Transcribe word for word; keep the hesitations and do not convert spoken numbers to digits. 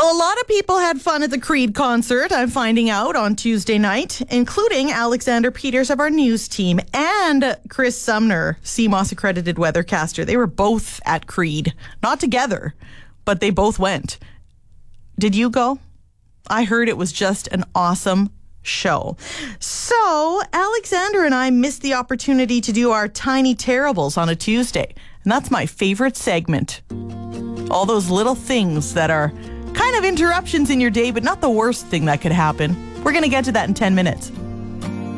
Well, a lot of people had fun at the Creed concert, I'm finding out, on Tuesday night, including Alexander Peters of our news team and Chris Sumner, C M O S accredited weathercaster. They were both at Creed. Not together, but they both went. Did you go? I heard it was just an awesome show. So, Alexander and I missed the opportunity to do our Tiny Terribles on a Tuesday. And that's my favorite segment. All those little things that are kind of interruptions in your day, but not the worst thing that could happen. We're going to get to that in ten minutes.